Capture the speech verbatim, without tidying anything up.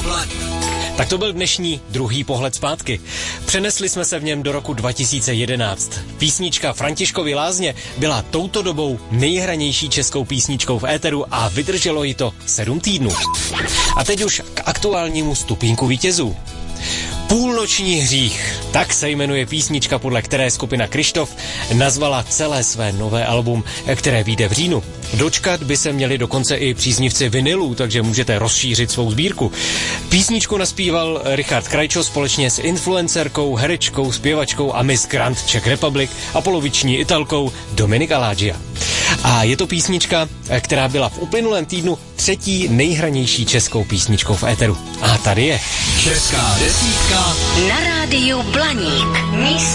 Tak to byl dnešní druhý pohled zpátky. Přenesli jsme se v něm do roku dva tisíce jedenáct. Písnička Františkovy lázně byla touto dobou nejhranější českou písničkou v éteru a vydrželo ji to sedm týdnů. A teď už k aktuálnímu stupínku vítězů. Půlnoční hřích, tak se jmenuje písnička, podle které skupina Kryštof nazvala celé své nové album, které vyjde v říjnu. Dočkat by se měli dokonce i příznivci vinylů, takže můžete rozšířit svou sbírku. Písničku naspíval Richard Krajčo společně s influencerkou, herečkou, zpěvačkou a Miss Grand Czech Republic a poloviční Italkou Dominik Alágia. A je to písnička, která byla v uplynulém týdnu třetí nejhranější českou písničkou v éteru. A tady je Česká desítka na rádiu Blaník. Místo